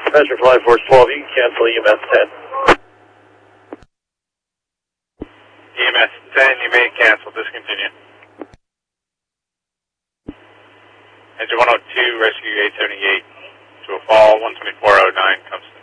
Passenger Flight Force 12, you can cancel EMS 10. EMS 10, you may cancel, discontinue. Engine 102, rescue 878 to a fall, 12409, comes to